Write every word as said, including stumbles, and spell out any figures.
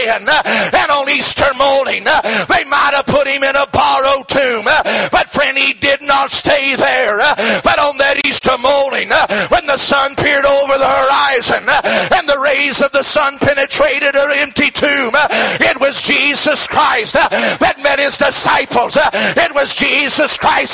And on Easter morning, they might have put him in a borrowed tomb. But friend, he did not stay there. But on that Easter morning, when the sun peered over the horizon and the rays of the sun penetrated her empty tomb, it was Jesus Christ that met his disciples. It was Jesus Christ